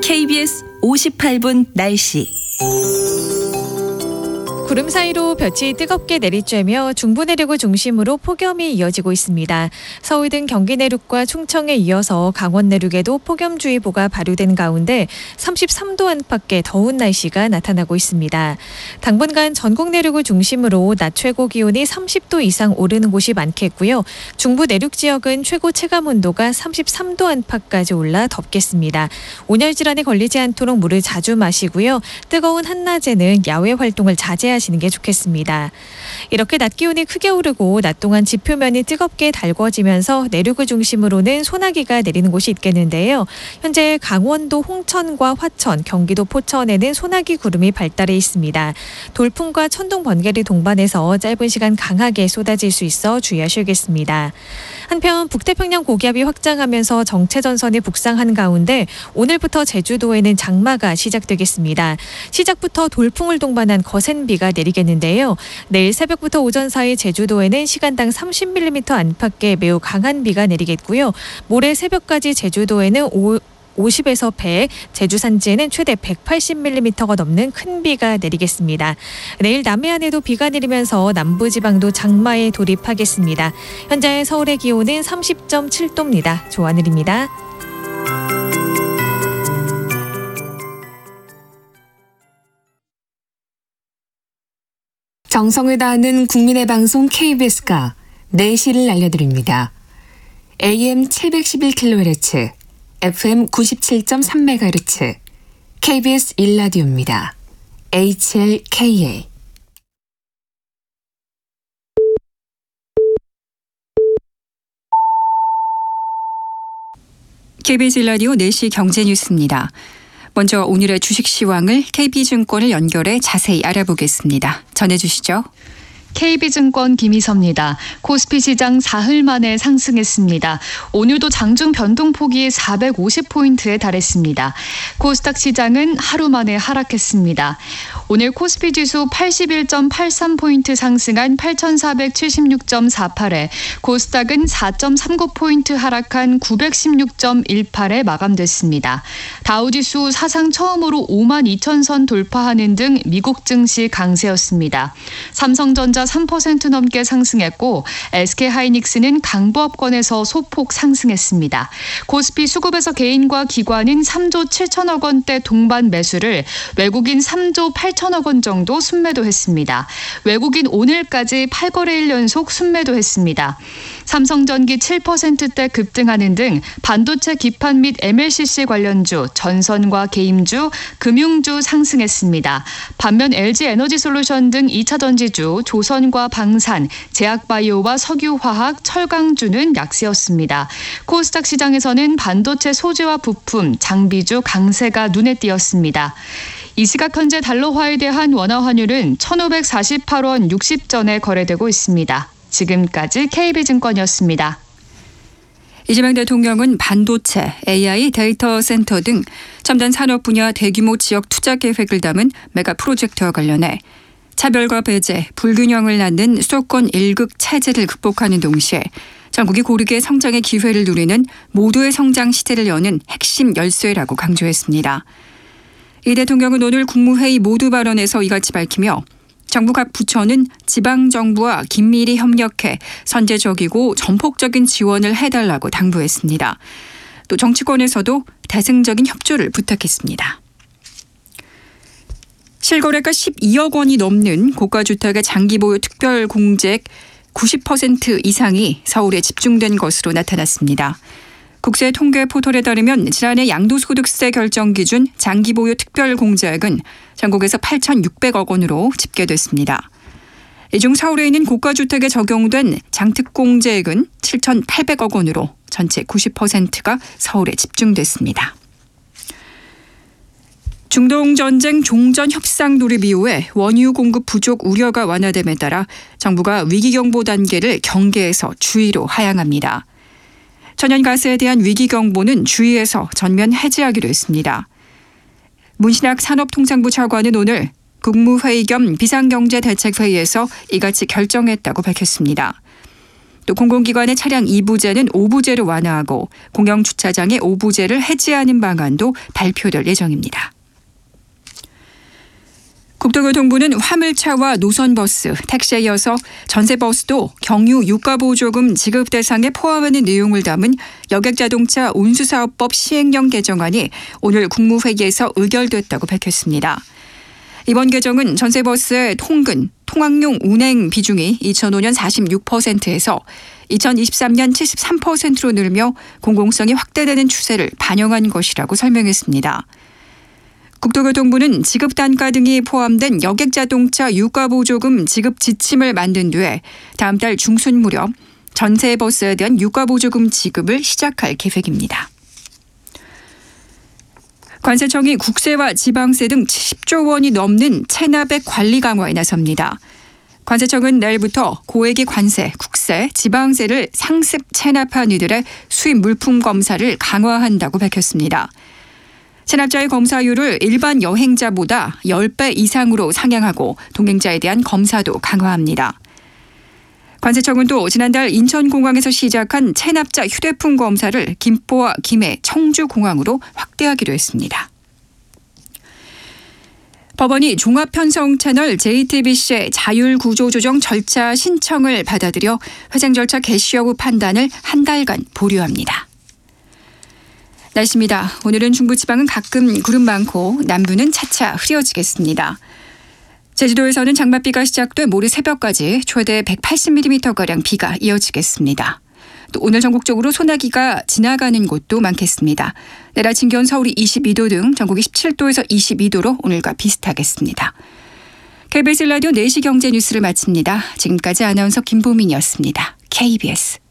KBS 58분 날씨. 구름 사이로 볕이 뜨겁게 내리쬐며 중부 내륙을 중심으로 폭염이 이어지고 있습니다. 서울 등 경기 내륙과 충청에 이어서 강원 내륙에도 폭염주의보가 발효된 가운데 33도 안팎의 더운 날씨가 나타나고 있습니다. 당분간 전국 내륙을 중심으로 낮 최고 기온이 30도 이상 오르는 곳이 많겠고요. 중부 내륙 지역은 최고 체감 온도가 33도 안팎까지 올라 덥겠습니다. 온열 질환에 걸리지 않도록 물을 자주 마시고요. 뜨거운 한낮에는 야외 활동을 자제하시는 게 좋겠습니다. 이렇게 낮 기온이 크게 오르고 낮 동안 지표면이 뜨겁게 달궈지면서 내륙을 중심으로는 소나기가 내리는 곳이 있겠는데요. 현재 강원도 홍천과 화천, 경기도 포천에는 소나기 구름이 발달해 있습니다. 돌풍과 천둥, 번개를 동반해서 짧은 시간 강하게 쏟아질 수 있어 주의하셔야겠습니다. 한편 북태평양 고기압이 확장하면서 정체전선이 북상한 가운데 오늘부터 제주도에는 장마가 시작되겠습니다. 시작부터 돌풍을 동반한 거센 비가 내리겠는데요. 내일 새벽부터 오전 사이 제주도에는 시간당 30mm 안팎의 매우 강한 비가 내리겠고요. 모레 새벽까지 제주도에는 50에서 100, 제주 산지에는 최대 180mm가 넘는 큰 비가 내리겠습니다. 내일 남해안에도 비가 내리면서 남부지방도 장마에 돌입하겠습니다. 현재 서울의 기온은 30.7도입니다. 조하늘입니다. 정성을 다하는 국민의 방송 KBS가 4시를 알려드립니다. AM 711kHz, FM 97.3MHz, KBS 1라디오입니다. HLKA. KBS 1라디오 4시 경제뉴스입니다. 먼저 오늘의 주식 시황을 KB증권을 연결해 자세히 알아보겠습니다. 전해주시죠. KB증권 김희섭입니다. 코스피 시장 사흘 만에 상승했습니다. 오늘도 장중 변동폭이 450포인트에 달했습니다. 코스닥 시장은 하루 만에 하락했습니다. 오늘 코스피 지수 81.83포인트 상승한 8,476.48에 코스닥은 4.39포인트 하락한 916.18에 마감됐습니다. 다우지수 사상 처음으로 52,000선 돌파하는 등 미국 증시 강세였습니다. 삼성전자 3% 넘게 상승했고 SK하이닉스는 강보합권에서 소폭 상승했습니다. 코스피 수급에서 개인과 기관은 3조 7천억 원대 동반 매수를 외국인 3조 8천억 원 정도 순매도했습니다. 외국인 오늘까지 8거래일 연속 순매도했습니다. 삼성전기 7%대 급등하는 등 반도체 기판 및 MLCC 관련주, 전선과 게임주, 금융주 상승했습니다. 반면 LG에너지솔루션 등 2차 전지주, 조선과 방산, 제약바이오와 석유화학, 철강주는 약세였습니다. 코스닥 시장에서는 반도체 소재와 부품, 장비주 강세가 눈에 띄었습니다. 이 시각 현재 달러화에 대한 원화 환율은 1,548원 60전에 거래되고 있습니다. 지금까지 KB증권이었습니다. 이재명 대통령은 반도체, AI, 데이터 센터 등 첨단 산업 분야 대규모 지역 투자 계획을 담은 메가 프로젝트와 관련해 차별과 배제, 불균형을 낳는 수도권 1극 체제를 극복하는 동시에 전국이 고르게 성장의 기회를 누리는 모두의 성장 시대를 여는 핵심 열쇠라고 강조했습니다. 이 대통령은 오늘 국무회의 모두 발언에서 이같이 밝히며 정부 각 부처는 지방정부와 긴밀히 협력해 선제적이고 전폭적인 지원을 해달라고 당부했습니다. 또 정치권에서도 대승적인 협조를 부탁했습니다. 실거래가 12억 원이 넘는 고가주택의 장기보유 특별공제액 90% 이상이 서울에 집중된 것으로 나타났습니다. 국세통계 포털에 따르면 지난해 양도소득세 결정 기준 장기보유 특별공제액은 전국에서 8,600억 원으로 집계됐습니다. 이 중 서울에 있는 고가주택에 적용된 장특공제액은 7,800억 원으로 전체 90%가 서울에 집중됐습니다. 중동전쟁 종전 협상 돌입 이후에 원유 공급 부족 우려가 완화됨에 따라 정부가 위기경보 단계를 경계에서 주의로 하향합니다. 천연가스에 대한 위기경보는 주의에서 전면 해제하기로 했습니다. 문신학 산업통상부 차관은 오늘 국무회의 겸 비상경제대책회의에서 이같이 결정했다고 밝혔습니다. 또 공공기관의 차량 2부제는 5부제로 완화하고 공영주차장의 5부제를 해지하는 방안도 발표될 예정입니다. 국토교통부는 화물차와 노선버스, 택시에 이어서 전세버스도 경유 유가보조금 지급 대상에 포함하는 내용을 담은 여객자동차 운수사업법 시행령 개정안이 오늘 국무회의에서 의결됐다고 밝혔습니다. 이번 개정은 전세버스의 통근, 통학용 운행 비중이 2005년 46%에서 2023년 73%로 늘며 공공성이 확대되는 추세를 반영한 것이라고 설명했습니다. 국토교통부는 지급 단가 등이 포함된 여객자동차 유가보조금 지급 지침을 만든 뒤에 다음 달 중순 무렵 전세버스에 대한 유가보조금 지급을 시작할 계획입니다. 관세청이 국세와 지방세 등 70조 원이 넘는 체납액 관리 강화에 나섭니다. 관세청은 내일부터 고액의 관세, 국세, 지방세를 상습 체납한 이들의 수입 물품 검사를 강화한다고 밝혔습니다. 체납자의 검사율을 일반 여행자보다 10배 이상으로 상향하고 동행자에 대한 검사도 강화합니다. 관세청은 또 지난달 인천공항에서 시작한 체납자 휴대폰 검사를 김포와 김해, 청주공항으로 확대하기로 했습니다. 법원이 종합편성채널 JTBC의 자율구조조정 절차 신청을 받아들여 회생 절차 개시 여부 판단을 한 달간 보류합니다. 날씨입니다. 오늘은 중부지방은 가끔 구름 많고 남부는 차차 흐려지겠습니다. 제주도에서는 장맛비가 시작돼 모레 새벽까지 최대 180mm가량 비가 이어지겠습니다. 또 오늘 전국적으로 소나기가 지나가는 곳도 많겠습니다. 내일 아침 기온 서울이 22도 등 전국이 17도에서 22도로 오늘과 비슷하겠습니다. KBS 라디오 4시 경제 뉴스를 마칩니다. 지금까지 아나운서 김보민이었습니다. KBS